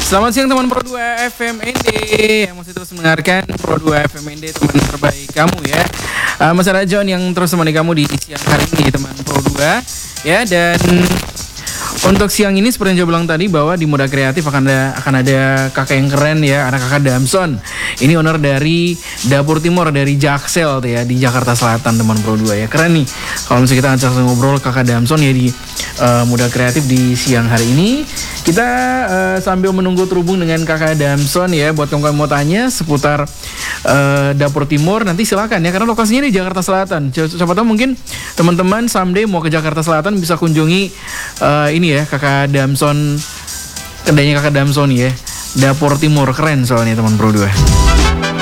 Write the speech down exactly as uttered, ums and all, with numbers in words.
Selamat siang teman Pro dua F M N D yang masih terus mendengarkan Pro dua F M N D, teman terbaik kamu ya. Uh, Mas Rajon yang terus menemani kamu di siang hari ini teman Pro dua ya. Dan untuk siang ini seperti yang saya bilang tadi bahwa di Muda Kreatif akan ada akan ada kakak yang keren ya, anak kakak Damson. Ini owner dari Dapur Timur dari Jaksel tuh ya, di Jakarta Selatan teman Pro dua ya. Keren nih kalau misalnya kita ajak ngobrol kakak Damson ya di uh, Muda Kreatif di siang hari ini. Kita uh, sambil menunggu terhubung dengan kakak Damson ya, buat kamu mau tanya seputar uh, Dapur Timur nanti silakan ya, karena lokasinya di Jakarta Selatan. Siapa tahu mungkin teman-teman someday mau ke Jakarta Selatan bisa kunjungi uh, ini ya kakak Damson, kedainya kakak Damson ya, Dapur Timur. Keren soalnya teman Pro dua.